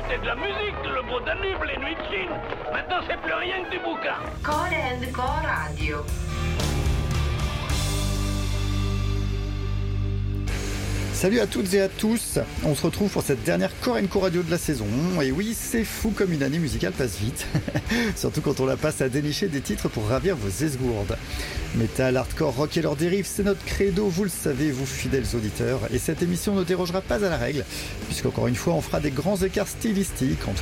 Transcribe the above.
c'était de la musique, le beau Danube, les nuits de Chine. Maintenant, c'est plus rien que du bouquin. Core Co Radio. Salut à toutes et à tous, on se retrouve pour cette dernière Core Co Radio de la saison. Et oui, c'est fou comme une année musicale passe vite, surtout quand on la passe à dénicher des titres pour ravir vos esgourdes. Metal, hardcore, rock et leurs dérives, c'est notre credo, vous le savez, vous fidèles auditeurs. Et cette émission ne dérogera pas à la règle, puisqu'encore une fois, on fera des grands écarts stylistiques entre